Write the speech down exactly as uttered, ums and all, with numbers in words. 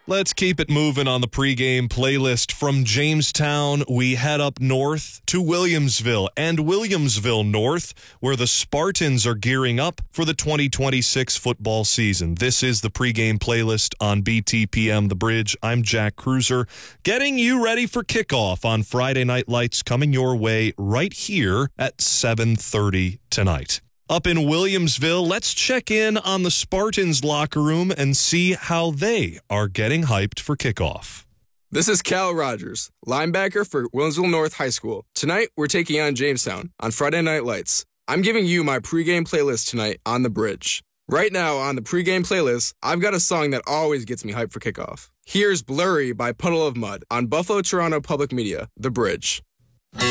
Let's keep it moving on the pregame playlist. From Jamestown, we head up north to Williamsville and Williamsville North, where the Spartans are gearing up for the twenty twenty-six football season. This is the pregame playlist on B T P M The Bridge. I'm Jack Cruiser, getting you ready for kickoff on Friday Night Lights, coming your way right here at seven thirty tonight. Up in Williamsville, let's check in on the Spartans locker room and see how they are getting hyped for kickoff. This is Cal Rogers, linebacker for Williamsville North High School. Tonight, we're taking on Jamestown on Friday Night Lights. I'm giving you my pregame playlist tonight on The Bridge. Right now on the pregame playlist, I've got a song that always gets me hyped for kickoff. Here's Blurry by Puddle of Mud on Buffalo Toronto Public Media, The Bridge.